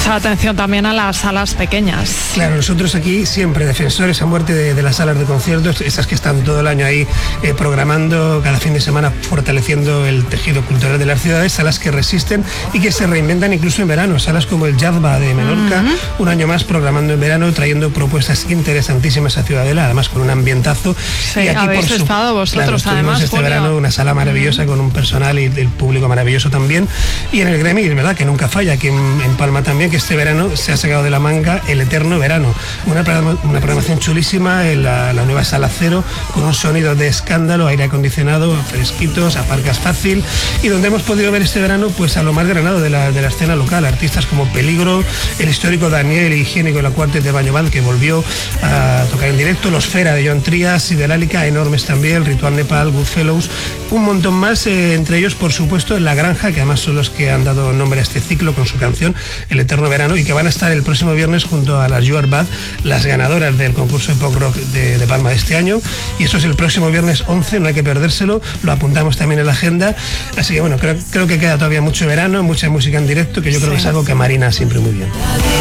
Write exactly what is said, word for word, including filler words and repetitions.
mucha atención también a las salas pequeñas. Claro, nosotros aquí siempre defensores a muerte de, de las salas de conciertos, esas que están todo el año ahí eh, programando cada fin de semana, fortaleciendo el tejido cultural de las ciudades, salas que resisten y que se reinventan incluso en verano, salas como el Jazba de Menorca, uh-huh. un año más programando en verano, trayendo propuestas interesantísimas a Ciudadela, además con un ambientazo. Sí, y aquí habéis por su... estado vosotros, claro, además, este Julio. verano una sala maravillosa uh-huh. con un personal y el público maravilloso también, y en el Gremi, es verdad que nunca falla, aquí en, en Palma también, que este verano se ha sacado de la manga el Eterno Verano, una, una programación chulísima en la, la nueva Sala Cero, con un sonido de escándalo, aire acondicionado, fresquitos, aparcas fácil, y donde hemos podido ver este verano pues a lo más granado de la, de la escena local, artistas como Peligro, el histórico Daniel Higiénico y la Cuartet de Baño Band, que volvió a tocar en directo, Los Fera de Joan Trías, Siderálica, enormes también, Ritual Nepal, Goodfellows, un montón más, eh, entre ellos por supuesto La Granja, que además son los que han dado nombre a este ciclo con su canción El Eterno Verano, y que van a estar el próximo viernes junto a las You Are Bad, las ganadoras del concurso de pop rock de, de Palma de este año, y eso es el próximo viernes once, no hay que perdérselo, lo apuntamos también en la agenda, así que bueno, creo, creo que queda todavía mucho verano, mucha música en directo, que yo creo sí. que es algo que marina siempre muy bien.